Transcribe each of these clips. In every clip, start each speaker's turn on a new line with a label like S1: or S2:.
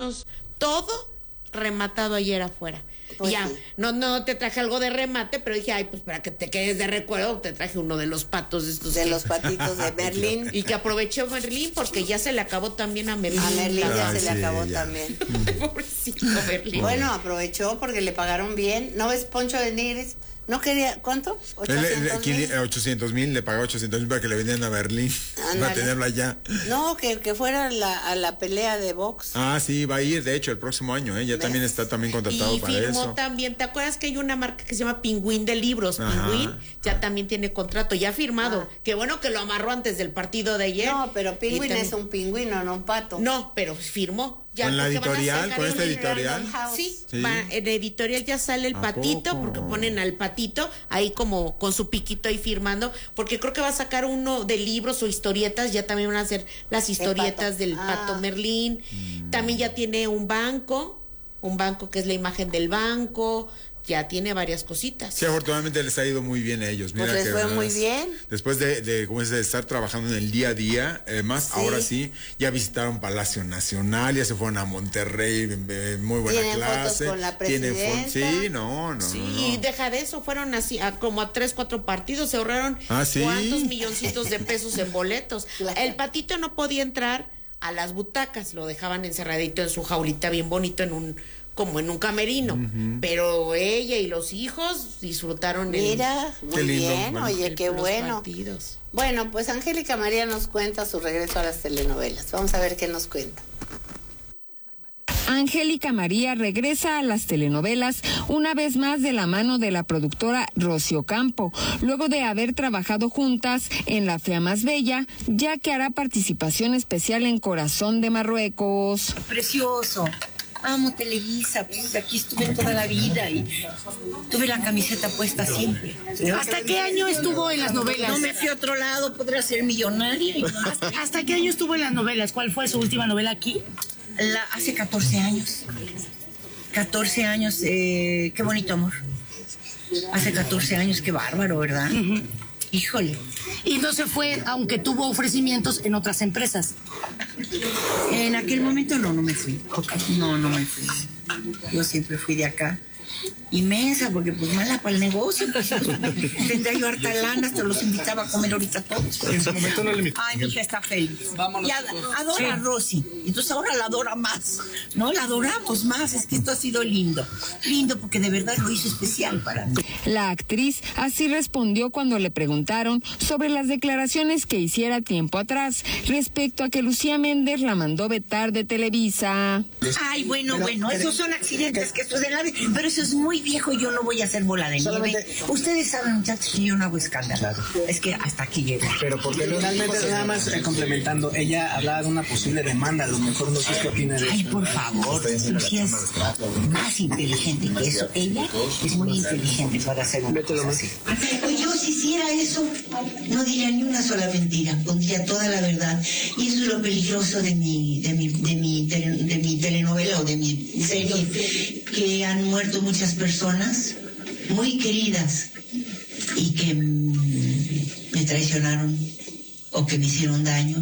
S1: teníamos todo rematado ayer afuera.
S2: Pues
S1: ya,
S2: sí.
S1: no te traje algo de remate, pero dije, ay, pues para que te quedes de recuerdo, te traje uno de los patos estos.
S2: De los patitos de Merlín.
S1: Y que aprovechó Merlín porque ya se le acabó también a Merlín.
S2: A Merlín ya se
S3: sí,
S2: le acabó
S3: ya.
S2: también.
S1: Pobrecito Merlín.
S2: Bueno, aprovechó porque le pagaron bien. ¿No ves Poncho de Nigris? ¿No quería? ¿Cuánto?
S3: 800,000, le pagó 800,000 para que le vendieran a Berlín, para tenerlo allá.
S2: No, que fuera a la pelea de box.
S3: Ah, sí, va a ir, de hecho, el próximo año, ya también está contratado
S1: y
S3: para
S1: firmó
S3: eso.
S1: también, ¿te acuerdas que hay una marca que se llama Pingüín de libros?
S3: Ajá.
S1: Pingüín ya también tiene contrato, ya firmado. Qué bueno que lo amarró antes del partido de ayer.
S2: No, pero Pingüín
S1: también,
S2: es un pingüino, no un pato.
S1: No, pero firmó. Ya,
S3: ¿Con la
S1: porque van a
S3: editorial?
S1: sacar
S3: ¿Con esta
S1: una
S3: editorial?
S1: Sí,
S3: Sí.
S1: En editorial ya sale el
S3: ¿A
S1: patito,
S3: poco?
S1: porque ponen al patito ahí como con su piquito ahí firmando, porque creo que va a sacar uno de libros o historietas, ya también van a hacer las historietas del pato Merlín. También ya tiene un banco que es la imagen del banco. Ya tiene varias cositas.
S3: Sí, afortunadamente les ha ido muy bien a ellos. Mira
S2: Pues les
S3: que
S2: fue
S3: además,
S2: muy bien.
S3: Después de estar trabajando en el día a día,
S2: Sí.
S3: ahora sí, ya visitaron Palacio Nacional, ya se fueron a Monterrey, muy buena
S2: Tienen
S3: clase.
S2: fotos con la
S3: Tienen
S2: presidenta.
S3: Sí, no.
S1: Y deja de eso, fueron así como a 3-4 partidos, se ahorraron
S3: ¿sí?
S1: cuántos milloncitos de pesos en boletos.
S2: Claro.
S1: El patito no podía entrar a las butacas, lo dejaban encerradito en su jaulita bien bonito como en un camerino, pero ella y los hijos disfrutaron
S2: Mira,
S3: Qué
S2: muy
S3: lindo,
S2: bien,
S3: bueno.
S2: oye, qué
S1: los
S2: bueno.
S1: partidos.
S2: Bueno, pues Angélica María nos cuenta su regreso a las telenovelas. Vamos a ver qué nos cuenta.
S4: Angélica María regresa a las telenovelas una vez más de la mano de la productora Rocío Campo, luego de haber trabajado juntas en La Fea Más Bella, ya que hará participación especial en Corazón de Marruecos.
S5: Precioso. Amo Televisa, pues aquí estuve toda la vida y tuve la camiseta puesta siempre.
S6: ¿Hasta qué año estuvo en las novelas?
S5: No me fui a otro lado, podría ser millonaria.
S6: ¿Hasta qué año estuvo en las novelas? ¿Cuál fue su última novela aquí?
S5: Hace 14 años. 14 años, qué bonito amor. Hace 14 años, qué bárbaro, ¿verdad? Híjole.
S6: Y no se fue, aunque tuvo ofrecimientos en otras empresas.
S5: En aquel momento no me fui. No me fui. Yo siempre fui de acá. Inmensa, porque pues mala para el negocio. Pues, tendría yo harta lana, hasta los invitaba a comer ahorita todos.
S7: En su momento no le invitó.
S5: Ay, mi hija está feliz.
S7: Vámonos,
S5: Y adora a Rosy. Entonces ahora la adora más. No, la adoramos más. Es que esto ha sido lindo. Lindo porque de verdad lo hizo especial para mí.
S4: La actriz así respondió cuando le preguntaron sobre las declaraciones que hiciera tiempo atrás respecto a que Lucía Méndez la mandó vetar de Televisa.
S5: Ay, bueno, esos son accidentes que suceden en la vida, pero eso es muy viejo y yo no voy a hacer bola de nieve. Ustedes saben, muchachos, que yo no hago escándalo. Claro. Es que hasta aquí llego.
S7: Pero porque finalmente, nada más complementando, ella hablaba de una posible demanda, a lo mejor no sé qué opina de eso.
S5: Ay, por favor, Lucía es más inteligente que eso. Ella es muy inteligente para hacer una cosa así.
S8: Pues yo si hiciera eso, no diría ni una sola mentira, pondría toda la verdad. Y eso es lo peligroso de mi telenovela o de mi serie, que han muerto muchas personas muy queridas y que me traicionaron o que me hicieron daño.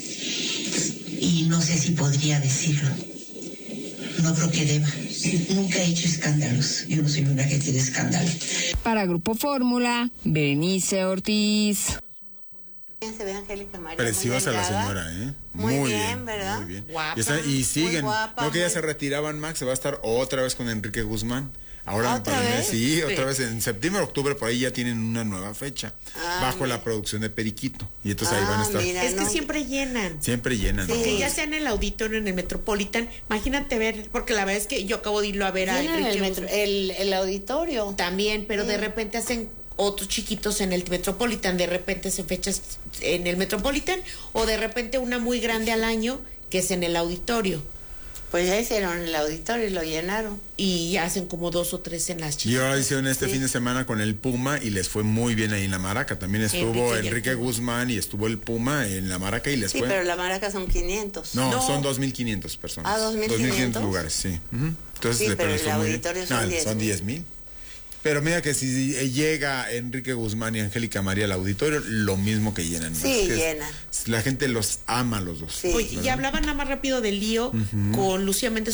S8: Y no sé si podría decirlo. No creo que deba. Nunca he hecho escándalos. Yo no soy una gente de escándalo.
S4: Para Grupo Fórmula, Berenice Ortiz.
S2: Bien se ve Angélica María.
S3: Preciosa
S2: muy
S3: la
S2: delgada.
S3: señora,
S2: Muy bien, ¿verdad?
S3: Muy bien.
S1: Guapa,
S3: Y siguen.
S2: muy guapa,
S3: No que ya
S2: muy-
S3: se retiraban, Max, se va a estar otra vez con Enrique Guzmán. Ahora
S2: ¿Otra vez?
S3: Sí, otra vez en septiembre, octubre, por ahí ya tienen una nueva fecha. Bajo
S2: mira.
S3: la producción de Periquito. Y entonces ahí van a estar.
S2: Mira,
S1: Es que
S2: no.
S1: siempre llenan.
S3: Siempre llenan.
S2: Sí.
S1: Que ya sea en el auditorio, en el Metropolitan, imagínate ver, porque la verdad es que yo acabo de irlo a ver a
S2: Tienen
S1: Enrique
S2: el auditorio.
S1: también, pero de repente hacen otros chiquitos en el Metropolitan, de repente hacen fechas en el Metropolitan, o de repente una muy grande al año, que es en el auditorio,
S2: Pues ya hicieron el auditorio y lo llenaron.
S1: y hacen como 2 o 3 en las
S3: Y
S1: chiquitas.
S3: ahora hicieron este fin de semana con el Puma y les fue muy bien ahí en la Maraca. También estuvo
S1: Enrique y el
S3: Enrique
S1: Puma.
S3: Guzmán y estuvo el Puma en la Maraca y les
S2: Sí,
S3: fue.
S2: pero la maraca son 500.
S3: No,
S1: No.
S3: son 2,500 personas.
S2: Ah, 2,500
S3: lugares, sí. Entonces,
S2: Sí, pero
S3: les
S2: el
S3: fue muy bien.
S2: auditorio son
S3: No,
S2: 10,000.
S3: son 10,000. Pero mira que si llega Enrique Guzmán y Angélica María al auditorio, lo mismo que llenan.
S2: Sí,
S3: Es que
S2: llenan.
S3: La gente los ama a los dos.
S2: Sí.
S1: Oye, y hablaban nada más rápido del lío con Lucía Méndez